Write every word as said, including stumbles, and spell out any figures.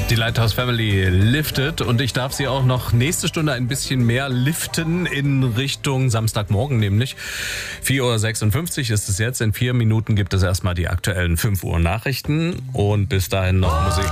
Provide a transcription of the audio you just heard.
Die Lighthouse Family liftet und ich darf sie auch noch nächste Stunde ein bisschen mehr liften in Richtung Samstagmorgen, nämlich vier Uhr sechsundfünfzig ist es jetzt. In vier Minuten gibt es erstmal die aktuellen fünf Uhr Nachrichten und bis dahin noch Musik.